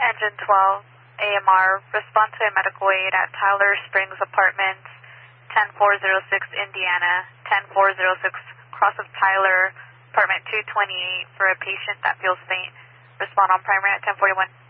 Engine 12, AMR, respond to a medical aid at Tyler Springs Apartments, 10406 Indiana, 10406 cross of Tyler, apartment 228 for a patient that feels faint. Respond on primary at 1041.